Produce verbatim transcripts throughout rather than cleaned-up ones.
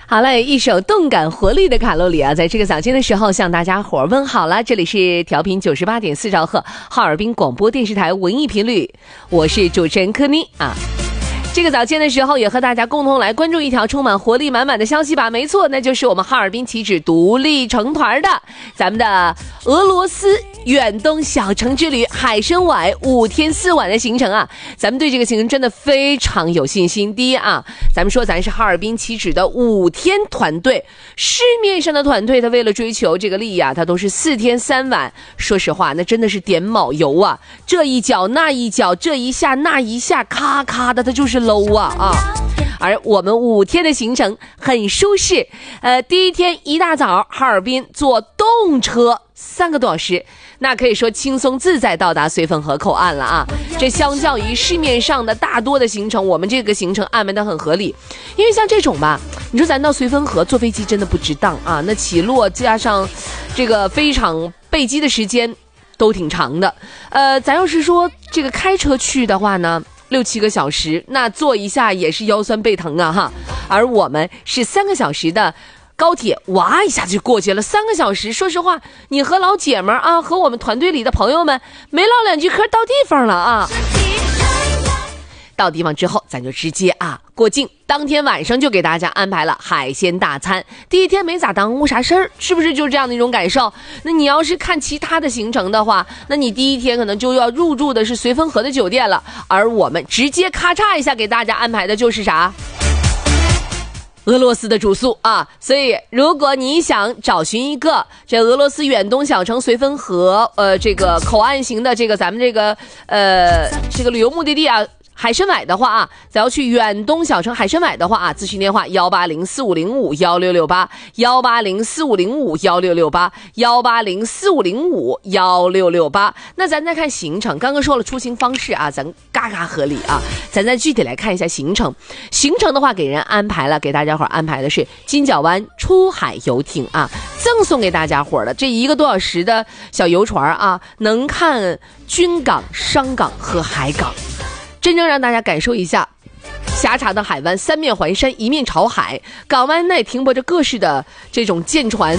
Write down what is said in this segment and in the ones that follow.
好嘞，一首动感活力的卡路里啊，在这个早间的时候向大家伙问好了，这里是调频九十八点四兆赫哈尔滨广播电视台文艺频率，我是主持人柯妮啊。这个早间的时候也和大家共同来关注一条充满活力满满的消息吧，没错，那就是我们哈尔滨旗帜独立成团的咱们的俄罗斯远东小城之旅海参崴五天四晚的行程啊，咱们对这个行程真的非常有信心。第一啊，咱们说咱是哈尔滨旗帜的五天团队，市面上的团队他为了追求这个利益啊，他都是四天三晚，说实话那真的是点卯油啊，这一脚那一脚，这一下那一下，咔咔的他就是 low 啊啊！而我们五天的行程很舒适，呃，第一天一大早哈尔滨坐动车三个多小时，那可以说轻松自在到达绥芬河口岸了啊！这相较于市面上的大多的行程，我们这个行程安排的很合理，因为像这种吧，你说咱到绥芬河坐飞机真的不值当啊，那起落加上这个非常备机的时间都挺长的，呃，咱要是说这个开车去的话呢，六七个小时，那坐一下也是腰酸背疼啊哈。而我们是三个小时的高铁，哇一下就过去了。三个小时，说实话，你和老姐们啊，和我们团队里的朋友们没唠两句嗑，到地方了啊。到地方之后，咱就直接啊过境，当天晚上就给大家安排了海鲜大餐。第一天没咋耽误啥事儿，是不是就是这样的一种感受？那你要是看其他的行程的话，那你第一天可能就要入住的是绥芬河的酒店了，而我们直接咔嚓一下给大家安排的就是啥？俄罗斯的住宿啊，所以如果你想找寻一个这俄罗斯远东小城绥芬河呃这个口岸型的这个咱们这个呃这个旅游目的地啊，海参崴的话啊，咱要去远东小城海参崴的话啊，咨询电话幺八零四五零五幺六六八幺八零四五零五幺六六八幺八零四五零五幺六六八。那咱再看行程，刚刚说了出行方式啊，咱嘎嘎合理啊，咱再具体来看一下行程。行程的话，给人安排了，给大家伙安排的是金角湾出海游艇啊，赠送给大家伙的这一个多小时的小游船啊，能看军港、商港和海港。真正让大家感受一下狭长的海湾，三面环山，一面朝海，港湾内停泊着各式的这种舰船，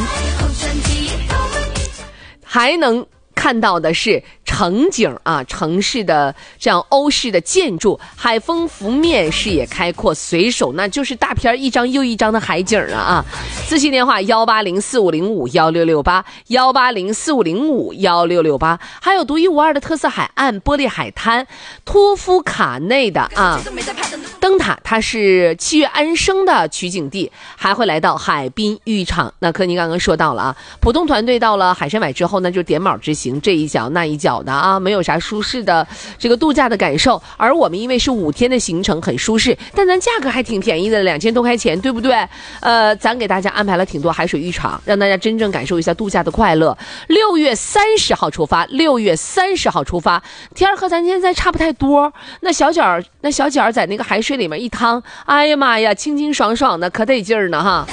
还能看到的是城景啊，城市的这样欧式的建筑，海风拂面，视野开阔，随手那就是大片一张又一张的海景了啊！咨询电话幺八零四五零五幺六六八幺八零四五零五幺六六八，还有独一无二的特色海岸玻璃海滩，托夫卡内的啊灯塔，它是七月安生的取景地，还会来到海滨浴场。那柯尼刚刚说到了啊，普通团队到了海参崴之后呢，就点卯之行，这一脚那一脚的啊，没有啥舒适的这个度假的感受。而我们因为是五天的行程，很舒适，但咱价格还挺便宜的，两千多块钱，对不对？呃，咱给大家安排了挺多海水浴场，让大家真正感受一下度假的快乐。六月三十号出发，六月三十号出发，天儿和咱现在差不太多。那小脚那小脚在那个海水里面一趟，哎呀妈呀，清清爽爽的，可得劲儿呢哈。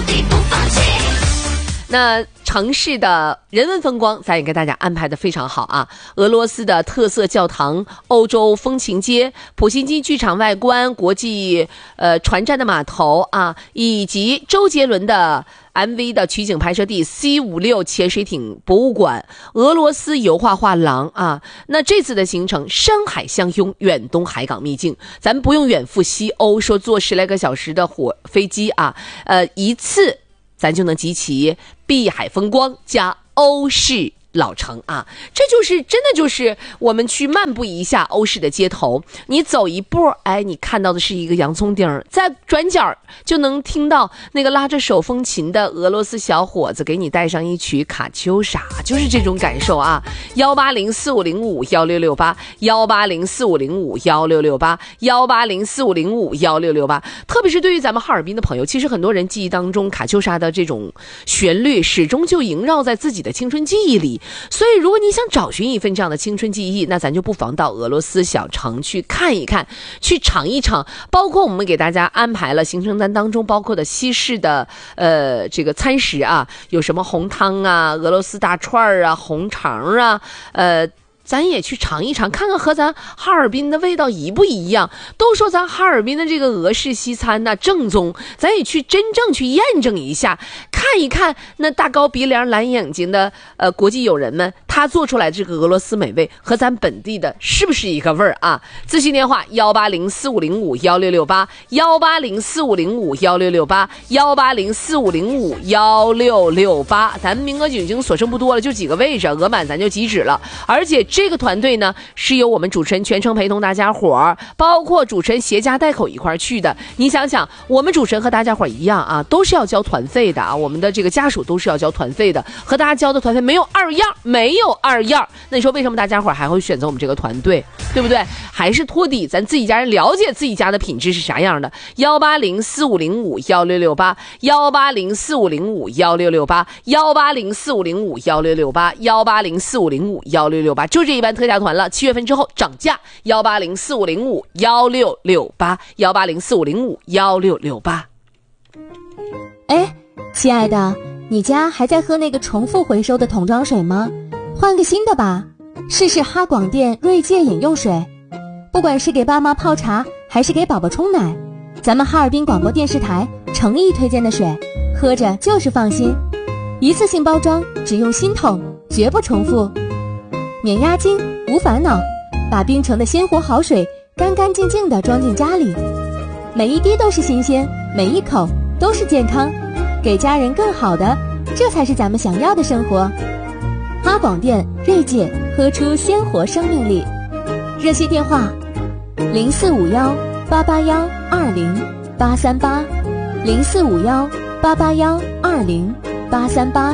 那城市的人文风光咱也给大家安排的非常好啊，俄罗斯的特色教堂，欧洲风情街，普辛金剧场外观，国际呃船站的码头啊，以及周杰伦的 M V 的取景拍摄地 C 五六 潜水艇博物馆，俄罗斯油画画廊啊。那这次的行程山海相拥，远东海港秘境，咱们不用远赴西欧，说坐十来个小时的火飞机啊，呃一次咱就能集齐碧海风光加欧式老城啊，这就是真的就是我们去漫步一下欧式的街头，你走一步，哎，你看到的是一个洋葱丁，在转角就能听到那个拉着手风琴的俄罗斯小伙子给你带上一曲卡秋莎，就是这种感受啊。幺八零四五零五幺六六八幺八零四五零五幺六六八幺八零四五零五幺六六八，特别是对于咱们哈尔滨的朋友，其实很多人记忆当中卡秋莎的这种旋律始终就萦绕在自己的青春记忆里。所以如果你想找寻一份这样的青春记忆，那咱就不妨到俄罗斯小城去看一看，去尝一尝，包括我们给大家安排了行程单当中包括的西式的呃这个餐食啊，有什么红汤啊，俄罗斯大串啊，红肠啊，呃咱也去尝一尝，看看和咱哈尔滨的味道一不一样。都说咱哈尔滨的这个俄式西餐呢正宗，咱也去真正去验证一下，看一看那大高鼻梁蓝眼睛的呃国际友人们，他做出来的这个俄罗斯美味和咱本地的是不是一个味儿啊？咨询电话幺八零四五零五幺六六八，幺八零四五零五幺六六八，幺八零四五零五幺六六八。咱们名额已经所剩不多了，就几个位置，额满咱就截止了。而且这个团队呢是由我们主持人全程陪同大家伙儿，包括主持人携家带口一块儿去的。你想想，我们主持人和大家伙儿一样啊，都是要交团费的啊，我们的这个家属都是要交团费的，和大家交的团费没有二样，没有二样。那你说为什么大家伙儿还会选择我们这个团队，对不对？还是托底咱自己家人了解自己家的品质是啥样的。幺八零四五零五幺六六八，幺八零四五零五幺六六八，幺八零四五零五幺六六八，幺八零四五零五幺六六八，就这一班特价团了。七月份之后涨价，幺八零四五零五幺六六八，幺八零四五零五幺六六八。 哎，亲爱的，你家还在喝那个重复回收的桶装水吗？换个新的吧，试试哈广电锐界饮用水。不管是给爸妈泡茶还是给宝宝冲奶，咱们哈尔滨广播电视台诚意推荐的水，喝着就是放心。一次性包装，只用新桶，绝不重复，免押金无烦恼，把冰城的鲜活好水干干净净地装进家里，每一滴都是新鲜，每一口都是健康，给家人更好的，这才是咱们想要的生活。哈广电锐界，喝出鲜活生命力。热线电话零四五幺八八幺二零八三八，零四五幺八八幺二零八三八。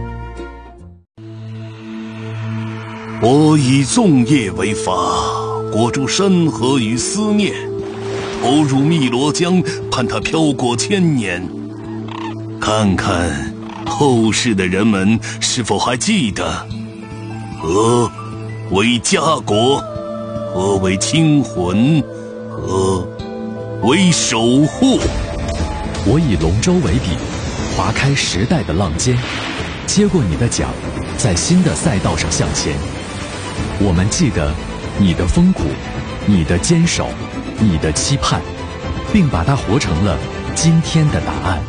我以粽叶为法，裹住山河与思念，投入汨罗江，盼它飘过千年。看看后世的人们是否还记得，河为家国，河为清魂，河为守护。 我以龙舟为笔，划开时代的浪尖，接过你的桨，在新的赛道上向前。我们记得你的风骨，你的坚守，你的期盼，并把它活成了今天的答案。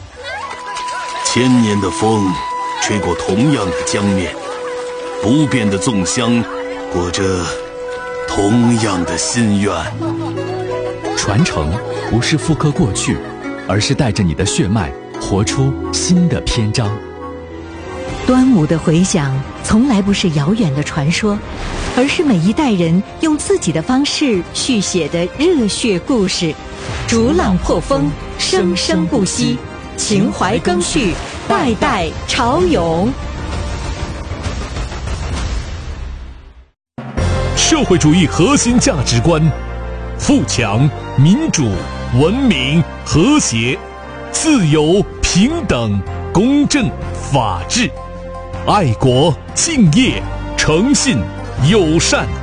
千年的风吹过同样的江面，不变的粽香裹着同样的心愿。 传承不是复刻过去，而是带着你的血脉活出新的篇章。 端午的回响从来不是遥远的传说，而是每一代人用自己的方式续写的热血故事。逐浪破风，生生不息，情怀更续，代代潮涌。 社会主义核心价值观：富强、民主、文明、和谐、自由、平等、公正、法治、爱国、敬业、诚信、友善。